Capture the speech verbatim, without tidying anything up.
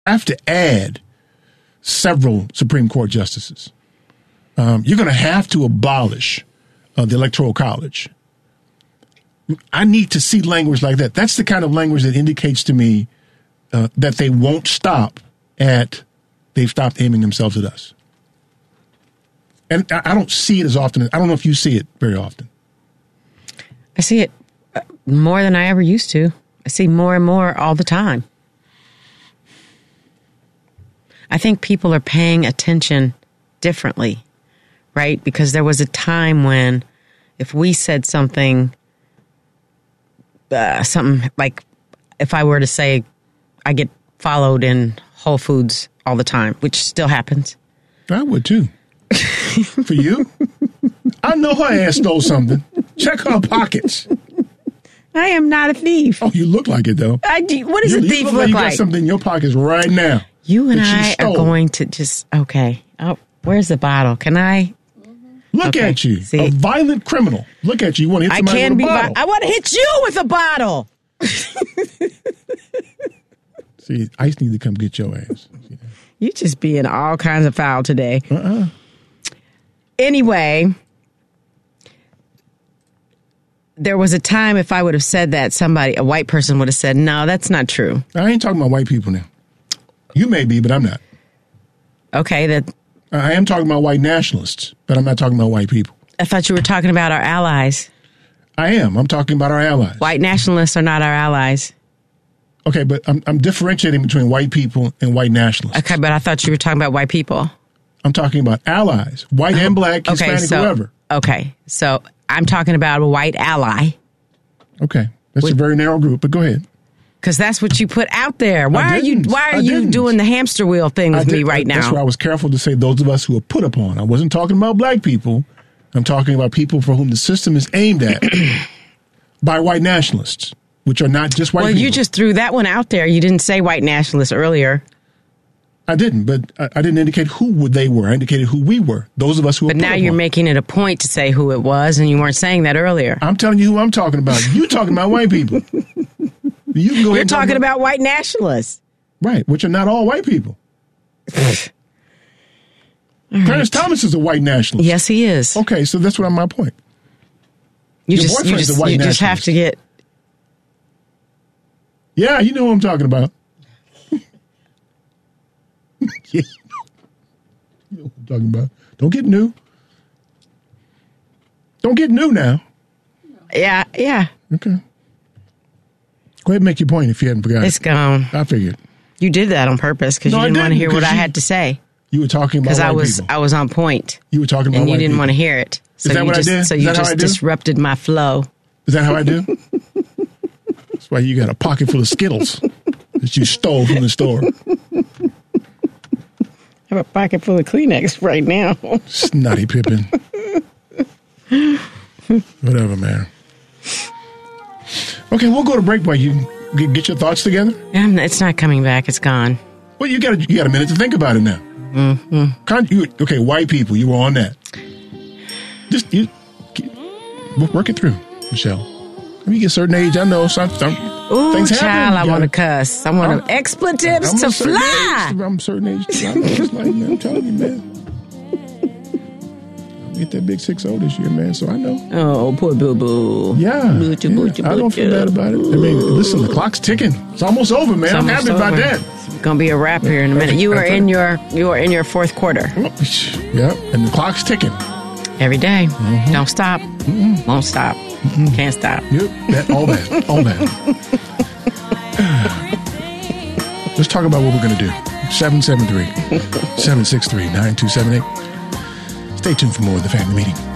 have to add several Supreme Court justices. Um, you're going to have to abolish uh, the Electoral College. I need to see language like that. That's the kind of language that indicates to me uh, that they won't stop at, they've stopped aiming themselves at us. And I, I don't see it as often. I don't know if you see it very often. I see it more than I ever used to. I see more and more all the time. I think people are paying attention differently, right? Because there was a time when if we said something, uh, something like if I were to say I get followed in Whole Foods all the time, which still happens. I would too. For you? I know her ass stole something. Check her pockets. I am not a thief. Oh, you look like it though. I do. What does you, a thief you look look like? You like? got something in your pockets right now. You and I are going to just, okay. Oh, where's the bottle? Can I? Look okay. at you. See? A violent criminal. Look at you. You want to hit somebody I can with a be bottle. vi- I want to hit you with a bottle. See, ICE need to come get your ass. You just being all kinds of foul today. Uh-uh. Anyway, there was a time if I would have said that, somebody, a white person would have said, no, that's not true. I ain't talking about white people now. You may be, but I'm not. Okay, that. I am talking about white nationalists, but I'm not talking about white people. I thought you were talking about our allies. I am. I'm talking about our allies. White nationalists are not our allies. Okay, but I'm, I'm differentiating between white people and white nationalists. Okay, but I thought you were talking about white people. I'm talking about allies, white and black, Hispanic, okay, so, whoever. Okay, so I'm talking about a white ally. Okay, that's With, a very narrow group, but go ahead. Because that's what you put out there. Why are you Why are you doing the hamster wheel thing with me right now? That's why I was careful to say those of us who are put upon. I wasn't talking about black people. I'm talking about people for whom the system is aimed at by white nationalists, which are not just white well, people. Well, you just threw that one out there. You didn't say white nationalists earlier. I didn't, but I, I didn't indicate who they were. I indicated who we were. Those of us who. But were now put you're upon. making it a point to say who it was, and you weren't saying that earlier. I'm telling you who I'm talking about. You talking about white people. You can go You're talking about, about white nationalists, right? Which are not all white people. Right. Clarence Thomas is a white nationalist. Yes, he is. Okay, so that's what I'm my point. You Your just, you boyfriend's just, a white you nationalist. just have to get. Yeah, you know what I'm talking about. Yeah. You know what I'm talking about. Don't get new. Don't get new now. Yeah, yeah. Okay. Go ahead and make your point if you hadn't forgotten. It's gone. I figured. You did that on purpose because no, you didn't, didn't want to hear what you, I had to say. You were talking about white I was, people. I was on point. You were talking about and white you didn't people. want to hear it. So Is that you what just, I did? So Is you that how just I do? disrupted my flow. Is that how I do? That's why you got a pocket full of Skittles that you stole from the store. I have a pocket full of Kleenex right now. Snotty Pippin. Whatever, man. Okay, we'll go to break while you get your thoughts together. Um, it's not coming back. It's gone. Well, you got you got a minute to think about it now. Mm-hmm. Con- you, okay, white people, you were on that. Just you, work it through, Michelle. When you get a certain age, I know some, some Ooh, things happen. child, I gotta, want to cuss. I want to expletives I'm to a certain fly. Age, I'm a certain age. I'm, just like, man, I'm telling you, man. I'll get that big six oh this year, man, so I know. Oh, poor boo-boo. Yeah, Boo-choo, yeah. boo-choo, I don't feel boo-choo. bad about it. I mean, listen, the clock's ticking. It's almost over, man. It's I'm almost happy about over. that. It's gonna be a wrap here in a minute. You are in your you are in your fourth quarter. Yeah, and the clock's ticking. Every day. Mm-hmm. Don't stop. Mm-hmm. Won't stop. Mm-hmm. Can't stop. Yep, that, all that, all that. Let's talk about what we're going to do. seven seven three, seven six three, nine two seven eight. Stay tuned for more of the Family Meeting.